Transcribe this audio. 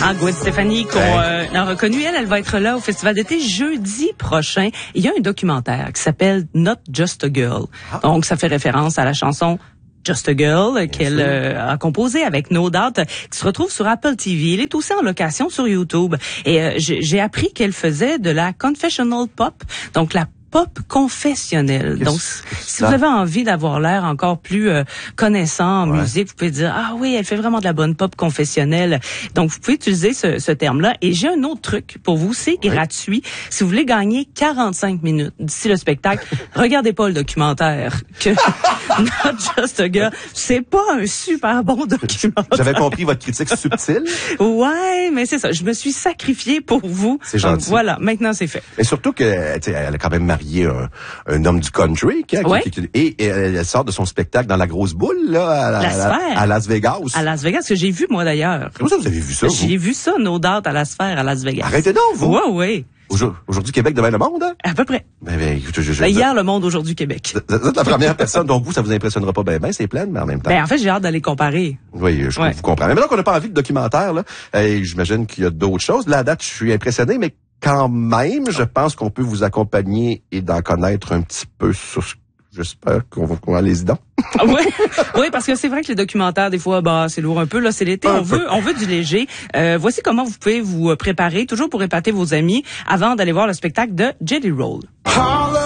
Gwen Stefani, qu'on a reconnu, elle va être là au Festival d'été jeudi prochain. Il y a un documentaire qui s'appelle Not Just a Girl. Donc, ça fait référence à la chanson Just a Girl qu'elle a composé avec No Doubt, qui se retrouve sur Apple TV. Il est aussi en location sur YouTube. Et j'ai appris qu'elle faisait de la confessional pop, donc la pop confessionnelle. Donc, si vous avez envie d'avoir l'air encore plus connaissant en musique, vous pouvez dire, ah oui, elle fait vraiment de la bonne pop confessionnelle. Donc, vous pouvez utiliser ce terme-là. Et j'ai un autre truc pour vous, c'est gratuit. Si vous voulez gagner 45 minutes d'ici le spectacle, regardez pas le documentaire. Que Not Just a Girl, c'est pas un super bon documentaire. J'avais compris votre critique subtile. Ouais, mais c'est ça. Je me suis sacrifiée pour vous. C'est gentil. Donc, voilà, maintenant c'est fait. Et surtout que, elle a quand même marié un homme du country, et elle sort de son spectacle dans la grosse boule, là, à Las Vegas. À Las Vegas, que j'ai vu, moi, d'ailleurs. Comment ça, vous avez vu ça, vous? J'ai vu ça, No Doubt, à la Sphère, à Las Vegas. Arrêtez donc, vous! Oui. Aujourd'hui, Québec, demain, le monde, hein? À peu près. Hier, le monde, aujourd'hui, Québec. Vous êtes la première personne, donc vous, ça vous impressionnera pas bien, c'est plein, mais en même temps. En fait, j'ai hâte d'aller comparer. Oui, je vous comprends. Mais maintenant qu'on n'a pas envie de documentaire, là, j'imagine qu'il y a d'autres choses. La date, je suis impressionné, mais quand même, je pense qu'on peut vous accompagner et d'en connaître un petit peu sur ce. J'espère qu'on va les dents. Oui, parce que c'est vrai que les documentaires, des fois, c'est lourd un peu. Là, c'est l'été. On veut du léger. Voici comment vous pouvez vous préparer, toujours pour épater vos amis, avant d'aller voir le spectacle de Jelly Roll.